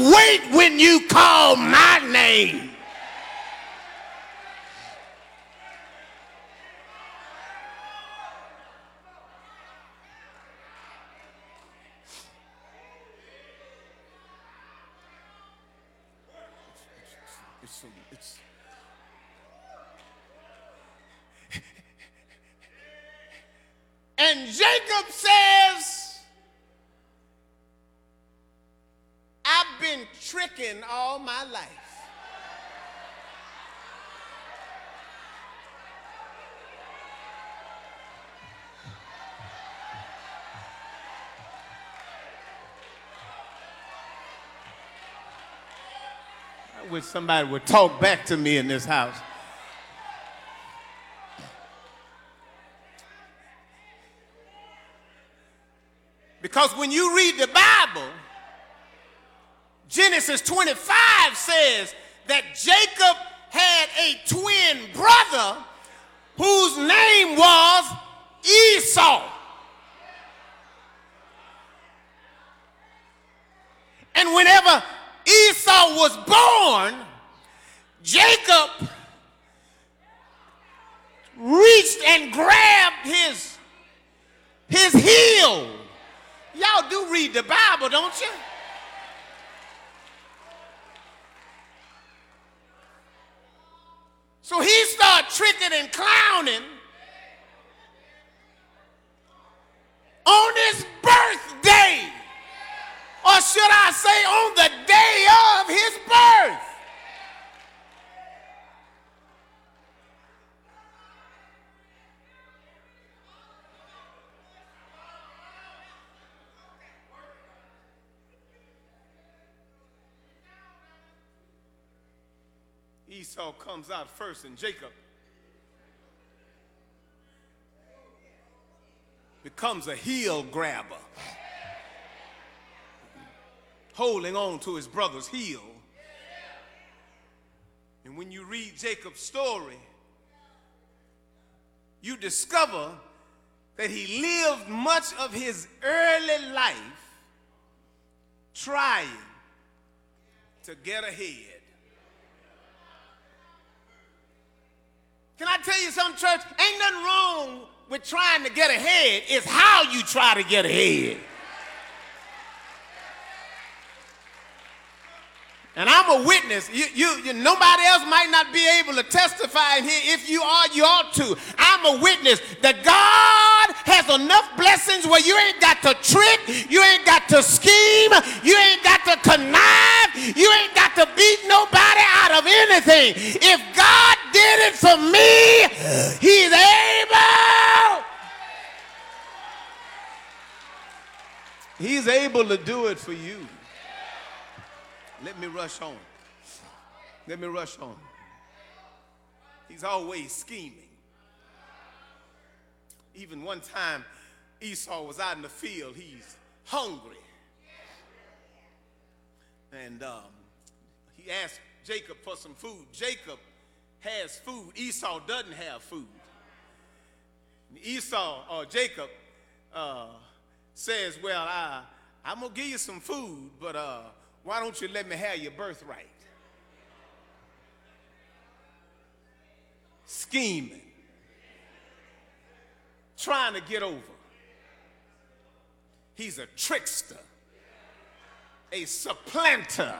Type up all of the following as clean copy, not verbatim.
wait when you call my name. And Jacob says, I've been tricking all my life. I wish somebody would talk back to me in this house. Because when you read the Bible, Genesis 25 says that Jacob had a twin brother whose name was Esau. And whenever Esau was born, Jacob reached and grabbed his heel. Y'all do read the Bible, don't you? So he started tricking and clowning on his birthday. Or should I say on the day of his birth. Esau comes out first, and Jacob becomes a heel grabber, holding on to his brother's heel. And when you read Jacob's story, you discover that he lived much of his early life trying to get ahead. Can I tell you something, church? Ain't nothing wrong with trying to get ahead. It's how you try to get ahead. And I'm a witness. Nobody else might not be able to testify in here. If you are, you ought to. I'm a witness that God has enough blessings where you ain't got to trick, you ain't got to scheme, you ain't got to connive, you ain't got to beat nobody out of anything. If God did it for me, he's able. He's able to do it for you. Let me rush on. Let me rush on. He's always scheming. Even one time, Esau was out in the field. He's hungry. And he asked Jacob for some food. Jacob has food. Esau doesn't have food. Jacob says, well, I'm going to give you some food, but why don't you let me have your birthright? Scheming. Trying to get over. He's a trickster. A supplanter.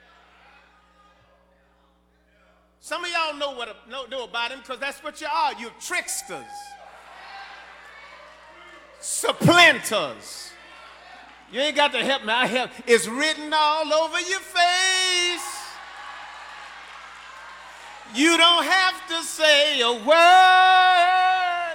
Some of y'all know about him because that's what you are. You're tricksters. Supplanters. You ain't got to help me. I help. It's written all over your face. You don't have to say a word.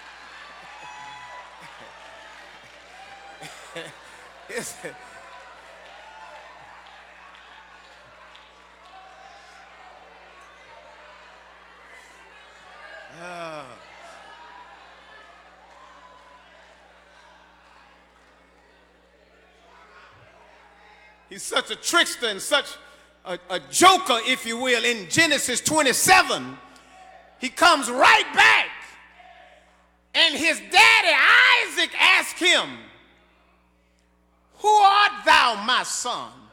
He's such a trickster and such a joker, if you will. In Genesis 27, he comes right back, and his daddy Isaac asked him, "Who art thou, my son?"